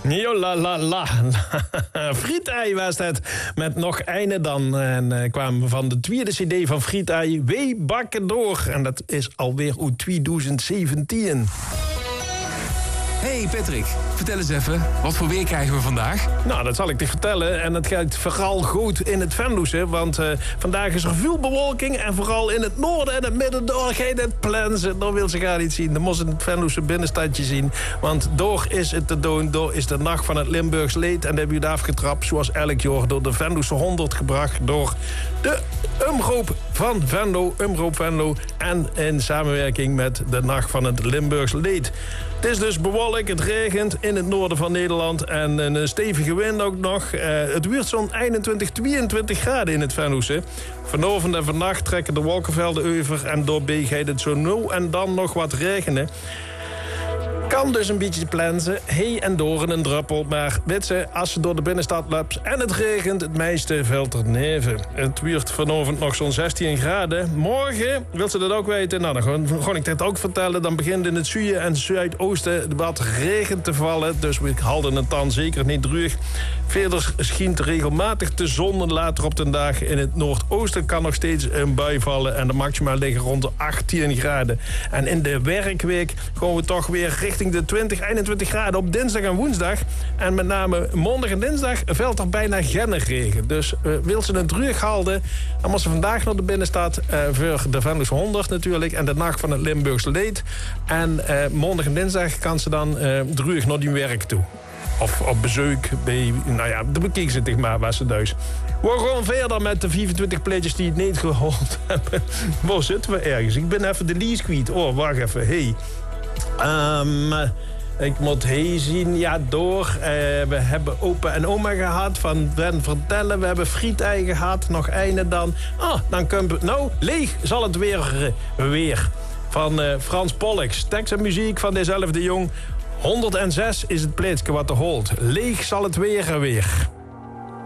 Jolalala. Frietei was het. Met nog eine dan. En kwamen van de tweede cd van Frietei. We bakken door. En dat is alweer uit 2017. Hey Patrick, vertel eens even, wat voor weer krijgen we vandaag? Nou, dat zal ik je vertellen. En het gaat vooral goed in het Venloze. Want vandaag is er veel bewolking. En vooral in het noorden en het midden door gaat het plensen. Daar wil ze graag niet zien. Dan moest het Venloze binnenstadje zien. Want door is het te doen. Door is de nacht van het Limburgs leed. En dat hebben jullie afgetrapt, zoals elk jaar, door de Venloze 100 gebracht. Door de Umroep van Venlo. Umroep Venlo. En in samenwerking met de nacht van het Limburgs leed. Het is dus bewolkt, het regent in het noorden van Nederland en een stevige wind ook nog. Het wordt zo'n 21, 22 graden in het Venloze. Vanavond en vannacht trekken de wolkenvelden over en doorbij gaat het zo nu en dan nog wat regenen. Kan dus een beetje plensen, heen en door in een druppel. Maar weet ze, als ze door de binnenstad loopt en het regent, het meeste valt er neven. Het wordt vanavond nog zo'n 16 graden. Morgen, wil ze dat ook weten? Nou, dan ga ik dit ook vertellen. Dan begint in het zuiden en zuidoosten wat regen te vallen. Dus we houden het dan zeker niet droog. Verder schijnt regelmatig de zon. Later op de dag in het noordoosten kan nog steeds een bui vallen. En de maxima liggen rond de 18 graden. En in de werkweek gaan we toch weer richting de 20, 21 graden op dinsdag en woensdag. En met name maandag en dinsdag valt er bijna geen regen. Dus wil ze het droog houden, dan moet ze vandaag nog de binnenstad voor de Venloze 100 natuurlijk. En de nacht van het Limburgs leed. En maandag en dinsdag kan ze dan droog naar die werk toe. Of op bezoek bij, nou ja, de bekijk ze toch maar waar ze thuis. We gaan verder met de 24 plaatjes die het niet gehoord hebben. Waar zitten we ergens? Ik ben even de lease kwijt. Oh, wacht even. Hey. Ik moet heen zien, ja, door. We hebben opa en oma gehad van Ben vertellen. We hebben Frietei gehad, nog eine dan. Dan kunnen we... Nou, leeg zal het weer. Van Frans Pollux. Tekst en muziek van dezelfde jong. 106 is het plaatsje wat er holt. Leeg zal het weer.